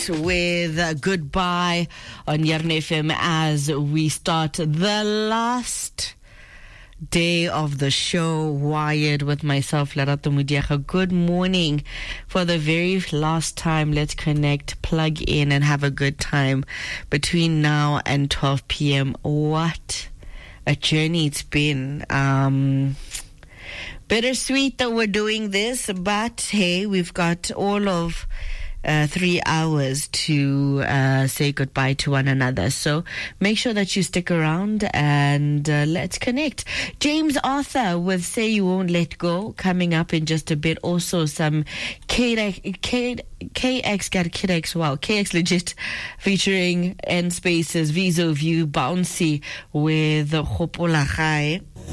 with Goodbye on Yarn FM as we start the last day of the show, Wired, with myself, Lerato Mudiaga. Good morning. For the very last time, let's connect, plug in, and have a good time between now and 12 p.m. What a journey it's been. Bittersweet that we're doing this, but hey, we've got all of 3 hours to say goodbye to one another. So make sure that you stick around and let's connect. James Arthur with Say You Won't Let Go coming up in just a bit. Also some KX got KX. Wow, KX Legit featuring N Spaces, Viso View, Bouncy with Hopola Gai.